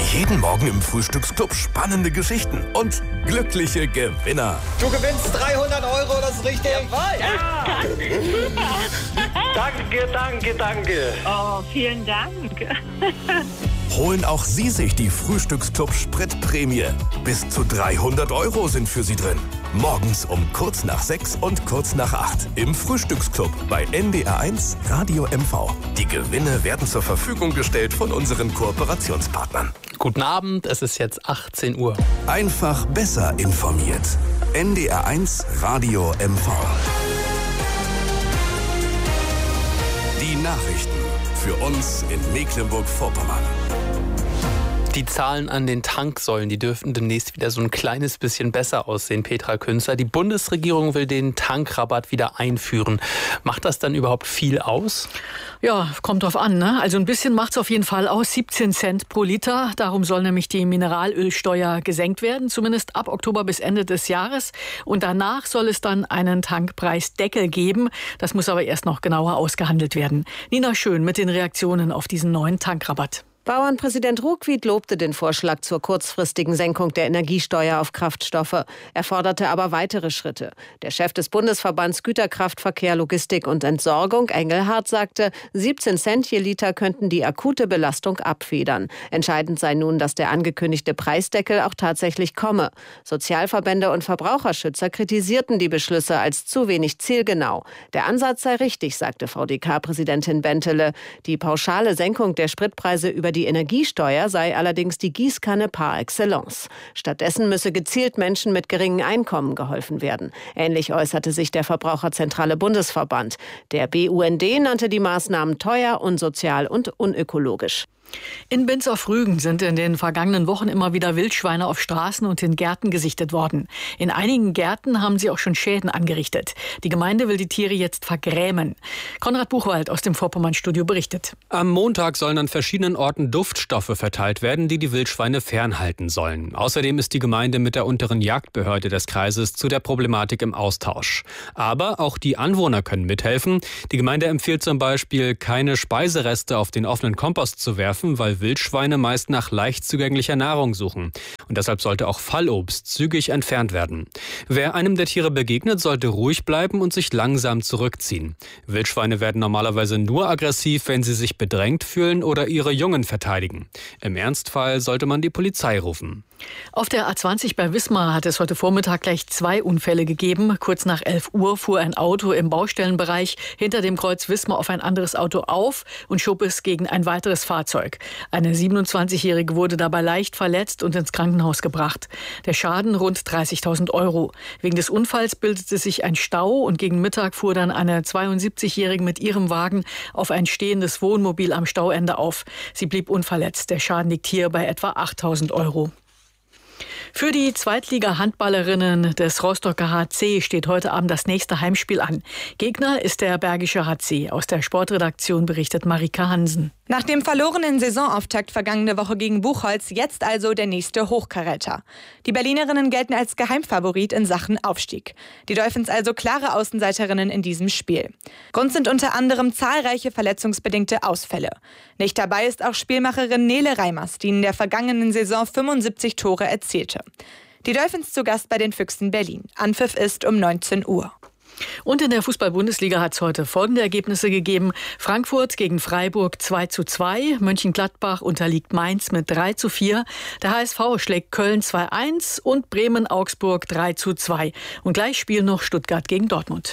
Jeden Morgen im Frühstücksclub spannende Geschichten und glückliche Gewinner. Du gewinnst 300 €, das ist richtig? Jawohl. Ja. Danke. Oh, vielen Dank. Holen auch Sie sich die Frühstücksclub Spritprämie. Bis zu 300 € sind für Sie drin. Morgens um kurz nach 6 und kurz nach 8 im Frühstücksclub bei NDR1 Radio MV. Die Gewinne werden zur Verfügung gestellt von unseren Kooperationspartnern. Guten Abend, es ist jetzt 18 Uhr. Einfach besser informiert. NDR1 Radio MV. Die Nachrichten für uns in Mecklenburg-Vorpommern. Die Zahlen an den Tanksäulen, die dürften demnächst wieder so ein kleines bisschen besser aussehen, Petra Künzer. Die Bundesregierung will den Tankrabatt wieder einführen. Macht das dann überhaupt viel aus? Ja, kommt drauf an, ne? Also ein bisschen macht es auf jeden Fall aus. 17 Cent pro Liter. Darum soll nämlich die Mineralölsteuer gesenkt werden, zumindest ab Oktober bis Ende des Jahres. Und danach soll es dann einen Tankpreisdeckel geben. Das muss aber erst noch genauer ausgehandelt werden. Nina Schön mit den Reaktionen auf diesen neuen Tankrabatt. Bauernpräsident Ruckwied lobte den Vorschlag zur kurzfristigen Senkung der Energiesteuer auf Kraftstoffe. Er forderte aber weitere Schritte. Der Chef des Bundesverbands Güterkraftverkehr, Logistik und Entsorgung, Engelhardt, sagte, 17 Cent je Liter könnten die akute Belastung abfedern. Entscheidend sei nun, dass der angekündigte Preisdeckel auch tatsächlich komme. Sozialverbände und Verbraucherschützer kritisierten die Beschlüsse als zu wenig zielgenau. Der Ansatz sei richtig, sagte VDK-Präsidentin Bentele. Die pauschale Senkung der Spritpreise über die Energiesteuer sei allerdings die Gießkanne par excellence. Stattdessen müsse gezielt Menschen mit geringen Einkommen geholfen werden. Ähnlich äußerte sich der Verbraucherzentrale Bundesverband. Der BUND nannte die Maßnahmen teuer, unsozial und unökologisch. In Binz auf Rügen sind in den vergangenen Wochen immer wieder Wildschweine auf Straßen und in Gärten gesichtet worden. In einigen Gärten haben sie auch schon Schäden angerichtet. Die Gemeinde will die Tiere jetzt vergrämen. Konrad Buchwald aus dem Vorpommern-Studio berichtet. Am Montag sollen an verschiedenen Orten Duftstoffe verteilt werden, die die Wildschweine fernhalten sollen. Außerdem ist die Gemeinde mit der unteren Jagdbehörde des Kreises zu der Problematik im Austausch. Aber auch die Anwohner können mithelfen. Die Gemeinde empfiehlt zum Beispiel, keine Speisereste auf den offenen Kompost zu werfen, weil Wildschweine meist nach leicht zugänglicher Nahrung suchen. Und deshalb sollte auch Fallobst zügig entfernt werden. Wer einem der Tiere begegnet, sollte ruhig bleiben und sich langsam zurückziehen. Wildschweine werden normalerweise nur aggressiv, wenn sie sich bedrängt fühlen oder ihre Jungen verteidigen. Im Ernstfall sollte man die Polizei rufen. Auf der A20 bei Wismar hat es heute Vormittag gleich 2 Unfälle gegeben. Kurz nach 11 Uhr fuhr ein Auto im Baustellenbereich hinter dem Kreuz Wismar auf ein anderes Auto auf und schob es gegen ein weiteres Fahrzeug. Eine 27-Jährige wurde dabei leicht verletzt und ins Krankenhaus gebracht. Der Schaden rund 30.000 €. Wegen des Unfalls bildete sich ein Stau und gegen Mittag fuhr dann eine 72-Jährige mit ihrem Wagen auf ein stehendes Wohnmobil am Stauende auf. Sie blieb unverletzt. Der Schaden liegt hier bei etwa 8.000 €. Für die Zweitliga-Handballerinnen des Rostocker HC steht heute Abend das nächste Heimspiel an. Gegner ist der Bergische HC. Aus der Sportredaktion berichtet Marika Hansen. Nach dem verlorenen Saisonauftakt vergangene Woche gegen Buchholz jetzt also der nächste Hochkaräter. Die Berlinerinnen gelten als Geheimfavorit in Sachen Aufstieg. Die Dolphins also klare Außenseiterinnen in diesem Spiel. Grund sind unter anderem zahlreiche verletzungsbedingte Ausfälle. Nicht dabei ist auch Spielmacherin Nele Reimers, die in der vergangenen Saison 75 Tore erzielte. Die Dolphins zu Gast bei den Füchsen Berlin. Anpfiff ist um 19 Uhr. Und in der Fußball-Bundesliga hat es heute folgende Ergebnisse gegeben. Frankfurt gegen Freiburg 2:2. Mönchengladbach unterliegt Mainz mit 3:4. Der HSV schlägt Köln 2:1 und Bremen-Augsburg 3:2. Und gleich spielen noch Stuttgart gegen Dortmund.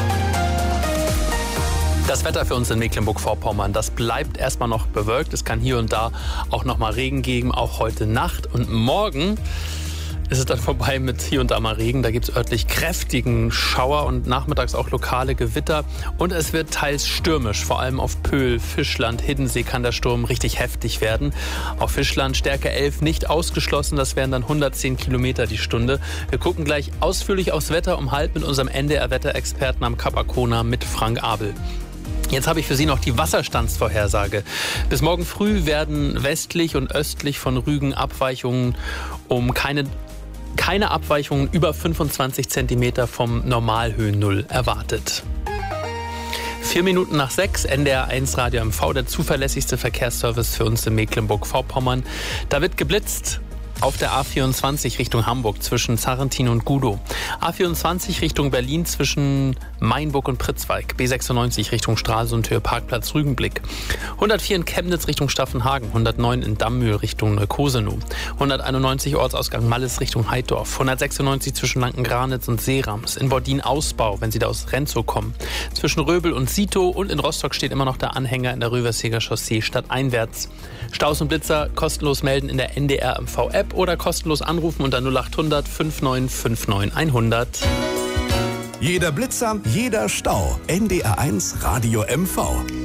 Das Wetter für uns in Mecklenburg-Vorpommern, das bleibt erstmal noch bewölkt. Es kann hier und da auch noch mal Regen geben, auch heute Nacht. Und morgen ist es dann vorbei mit hier und da mal Regen. Da gibt es örtlich kräftigen Schauer und nachmittags auch lokale Gewitter. Und es wird teils stürmisch, vor allem auf Pöhl, Fischland, Hiddensee kann der Sturm richtig heftig werden. Auf Fischland Stärke 11 nicht ausgeschlossen, das wären dann 110 Kilometer die Stunde. Wir gucken gleich ausführlich aufs Wetter um halb mit unserem NDR-Wetterexperten am Kap Arkona mit Frank Abel. Jetzt habe ich für Sie noch die Wasserstandsvorhersage. Bis morgen früh werden westlich und östlich von Rügen Abweichungen um keine Abweichungen über 25 cm vom Normalhöhennull erwartet. 4 Minuten nach 6, NDR 1 Radio MV, der zuverlässigste Verkehrsservice für uns in Mecklenburg-Vorpommern. Da wird geblitzt. Auf der A24 Richtung Hamburg zwischen Sarrentin und Gudow. A24 Richtung Berlin zwischen Mainburg und Pritzwalk. B96 Richtung Stralsund, Höhe Parkplatz Rügenblick. 104 in Chemnitz Richtung Staffenhagen. 109 in Dammühl Richtung Neukosenow. 191 Ortsausgang Malles Richtung Heidorf. 196 zwischen Lankengranitz und Seerams. In Bordin Ausbau, wenn Sie da aus Renzow kommen. Zwischen Röbel und Sito und in Rostock steht immer noch der Anhänger in der Röverseger Chaussee stadteinwärts. Staus und Blitzer kostenlos melden in der NDR MV-App oder kostenlos anrufen unter 0800 5959 100. Jeder Blitzer, jeder Stau. NDR 1 Radio MV.